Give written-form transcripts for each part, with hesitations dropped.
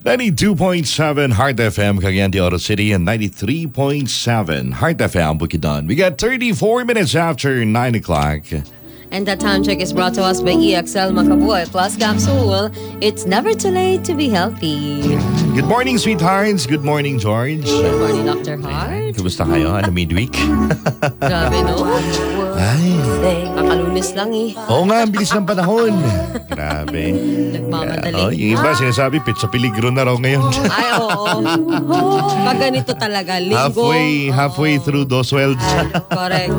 92.7 Heart FM, Cagayan de Oro City, and 93.7 Heart FM, Bukidnon. We got 34 minutes after 9 o'clock. And that time check is brought to us by EXL Makabuhay Plus Capsule. It's never too late to be healthy. Good morning, sweethearts. Good morning, George. Good morning, Dr. Hart. Kumusta kayo? Ano, midweek? Grabe, no? Ay. Kakalunis lang eh. Oo nga, ang bilis ng panahon. Grabe. Nagmamadali. Yung iba sinasabi, pizza peligro na raw ngayon. Ay, oo. Pag ganito talaga, linggo. Halfway through those worlds. Correct.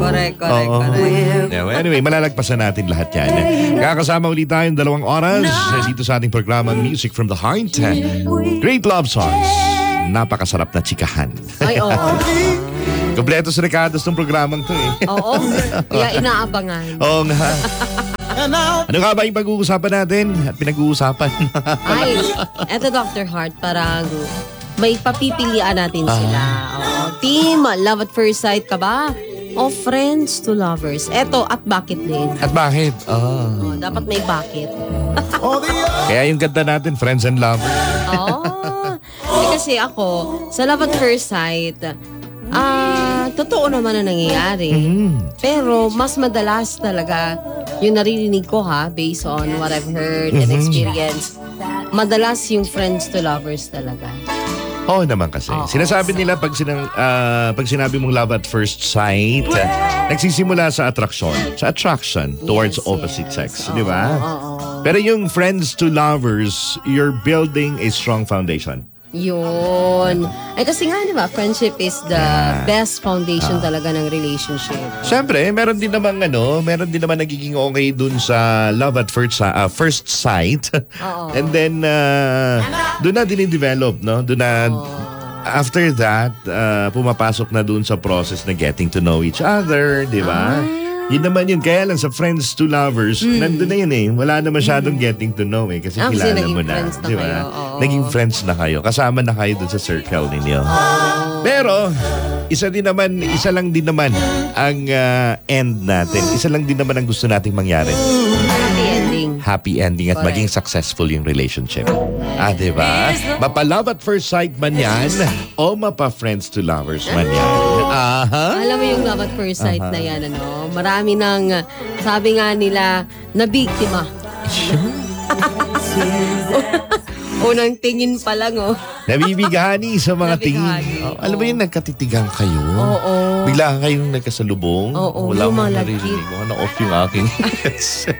Yeah, anyway, malalagpasan natin lahat yan. Kakasama ulit tayong 2 oras dito sa ating programa Music from the Heart. Great love songs. Napakasarap na tsikahan. Ay, oo. Kompleto sa rekados ng programang to eh. Oo. Kaya inaabangan. Oo nga. Ano nga ba yung pag-uusapan natin at pinag-uusapan? Ay, eto Dr. Hart, parang may papipilian natin sila. Oo. Team, love at first sight ka ba? O friends to lovers? Eto, at bakit din? At bakit? Oh, dapat may bakit. Kaya yung ganda natin, friends and lovers. Kasi ako, sa love at first sight, totoo naman na nangyayari. Pero mas madalas talaga, yung naririnig ko based on what I've heard and experienced, madalas yung friends to lovers talaga. Oo naman kasi. Sinasabi nila pag sinabi mong love at first sight, nagsisimula sa attraction towards opposite sex, di ba? Pero yung friends to lovers, you're building a strong foundation. Yun. Ay kasi nga, di ba, friendship is the best foundation talaga ng relationship. Siyempre, meron din naman nagiging okay dun sa love at first sight. And then, dun na dinidevelop, no? Dun na, after that, pumapasok na dun sa process na getting to know each other, di ba? Yun naman yun. Kaya lang sa friends to lovers, nandun na yun eh. Wala na masyadong getting to know eh. Kasi kilala mo na. Di ba? Naging friends na kayo. Kasama na kayo dun sa circle ninyo. Pero, isa lang din naman ang end natin. Isa lang din naman ang gusto nating mangyari. Happy ending at maging successful yung relationship. Diba? Mapa-love at first sight man yan o mapa-friends to lovers man yan. Alam mo yung love at first sight na yan, ano? Marami nang, sabi nga nila, na biktima. Unang tingin pa lang, Nabibigani sa mga tingin. Alam mo yun, nagkatitigan kayo? Oo. Bigla kayong nagkasalubong? Oo. Wala akong naririnig. Off yung aking headset.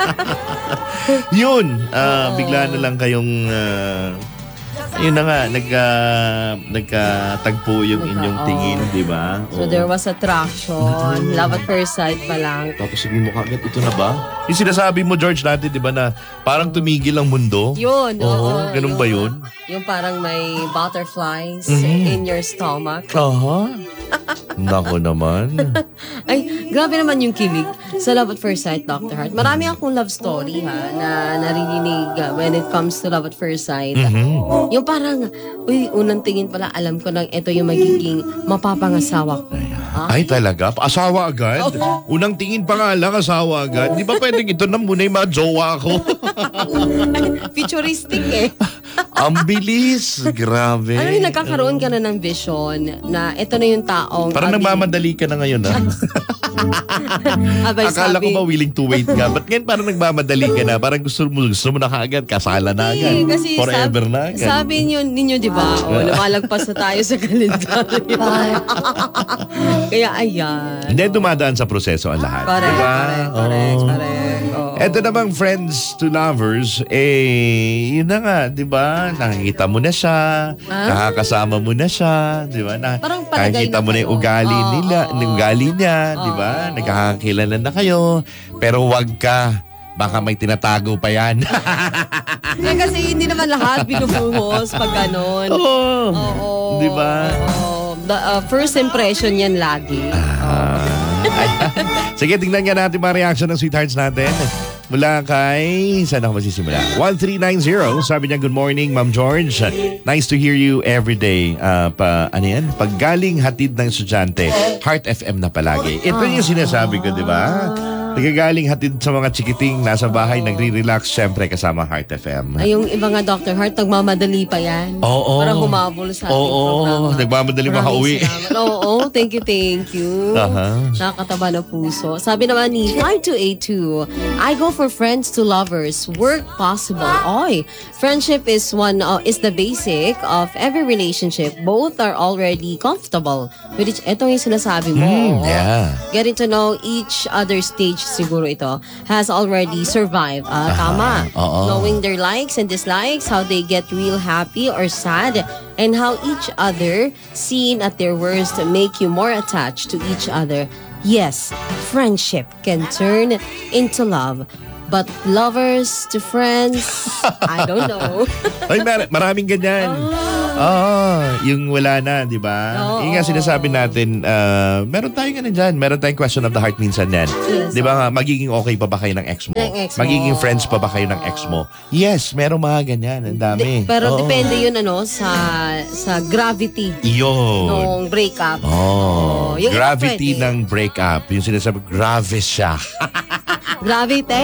Yun. Bigla na lang kayong... yun na nga, nagkatagpo yung inyong tingin, di ba? So there was attraction, love at first sight pa lang. Tapos sabi mo kagad, ito na ba? Yung sinasabi mo, George, natin, di ba, na parang tumigil ang mundo? Yun, oo. Ganun ba yun? Yung parang may butterflies in your stomach. Nako naman. Ay, grabe naman yung kilig sa love at first sight, Dr. Hart. Marami akong love story na naririnig when it comes to love at first sight. Yung parang, unang tingin pala, alam ko nang ito yung magiging mapapangasawa ko. Ay, talaga? Asawa agad? Unang tingin pa nga lang, asawa agad. Di ba pwedeng ito na muna yung mga jowa ko? Futuristic eh. Ang bilis. Grabe. Ano yung nagkakaroon ka na ng vision na ito na yung taong... Parang nagmamadali ka na ngayon, ha? Akala ko ba willing to wait ka? Ba't ngayon parang nagmamadali ka na? Parang gusto mo na kaagad, kasala na agad. Kasi forever na agad. Sabi ninyo, di ba? Lumalagpas na tayo sa kalendaryo. Kaya ayan. Hindi, dumadaan sa proseso ang lahat. Correct, diba? Correct. Eto namang friends to lovers, yun na nga, di ba? Nakikita mo na siya, nakakasama mo na siya, di ba? Nakikita mo na yung ugali niya, di ba? Nagkakakilala na kayo, pero wag ka. Baka may tinatago pa yan. Kasi hindi naman lahat binubuhos pag ganon. Oo. Di ba? The first impression yan lagi. Sige, tingnan nga natin mga reaction ng sweethearts natin. Mula kay, saan ako masisimula? 1390, sabi niya, good morning, Ma'am George. Nice to hear you every day. Pag galing hatid ng estudyante, Heart FM na palagi. Ito yung sinasabi ko, di ba? Nagagaling hatid sa mga chikiting nasa bahay, nagre-relax, syempre kasama Heart FM. Ay, yung iba nga, Dr. Hart, nagmamadali pa yan. Oo. Para humabol sa ating Oo, programa. nagmamadali Maraming makauwi. salamat. Oo, thank you. Nakakataba na puso. Sabi naman ni 5282, I go for friends to lovers. Work possible. Oy, friendship is is the basic of every relationship. Both are already comfortable with each. Ito yung sinasabi mo. Yeah. Getting to know each other's stage siguro ito has already survived. Tama. Knowing their likes and dislikes, how they get real happy or sad, and how each other seen at their worst make you more attached to each other. Yes, friendship can turn into love. But lovers to friends, I don't know. Ay, maraming ganyan. Yung wala na, di ba? Yung nga sinasabi natin, meron tayong ano dyan, meron tayong question of the heart minsan yan. Yes. Di ba nga, magiging okay pa ba kayo ng ex mo? Magiging friends pa ba kayo ng ex mo? Yes, meron mga ganyan, ang dami. Pero depende yun sa gravity Yun. ng breakup. Yung Gravity pwede. ng breakup. Yung sinasabi, grave siya. Gravity.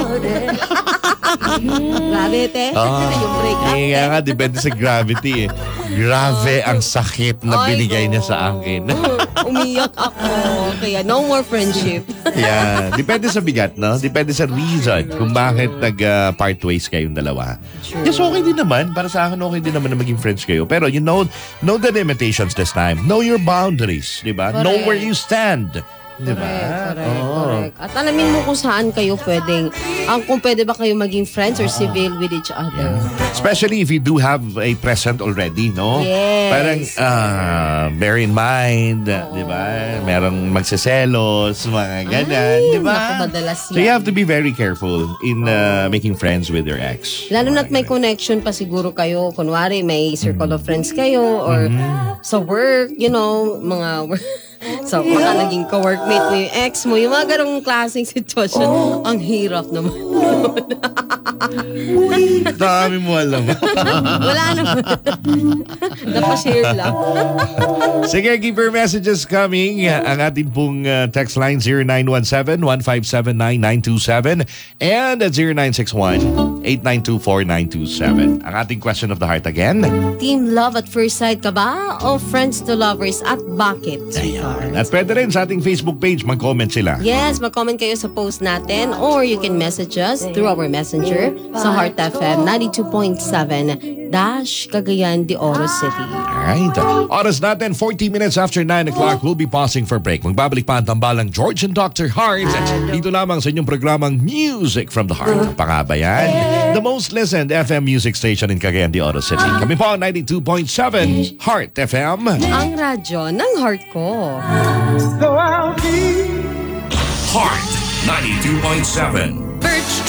Gravity. Yung breakup. Kaya nga, depende sa gravity eh. Grave ang sakit na binigay niya sa akin. Umiyak ako. Kaya no more friendship. Yeah. Depende sa bigat, no? Depende sa reason kung bakit nag-part ways kayong dalawa. True. Yes, okay din naman. Para sa akin, okay din naman na maging friends kayo. Pero you know the limitations this time. Know your boundaries, di ba? Know where you stand. Di ba? Correct. At alamin mo kung saan kayo pwedeng, kung pwede ba kayo maging friends or civil with each other. Especially if you do have a present already, no? Yes. Parang, bear in mind, di ba? Merong magseselos, mga ganyan, di ba? Naku, madalas So you have to be very careful in making friends with your ex. Lalo na't may connection pa siguro kayo. Kunwari, may circle of friends kayo or sa work, mga work. So, baka naging ka-workmate mo yung ex mo, yung mga ganong klaseng sitwasyon, ang hirap naman. Dami mo alam. Wala naman. Napashare lang. Sige, keep your messages coming. Ang ating pong text line 0917-157-9927 and at 0961-892-4927. Ang ating question of the heart again. Team love at first sight ka ba? O friends to lovers at bakit? At pwede rin sa ating Facebook page, mag-comment sila. Yes, mag-comment kayo sa post natin or you can message us through our messenger sa Heart FM 92.7 Cagayan de Oro City. Alright. Oras natin, 40 minutes after 9 o'clock. We'll be pausing for break. Magbabalik pa ang tambalang George and Dr. Heart. Dito lamang sa inyong programang Music from the Heart. Pangabayan, the most listened FM music station in Cagayan de Oro City. Kami po, 92.7 Heart FM. Ang radyo ng heart ko. Heart 92.7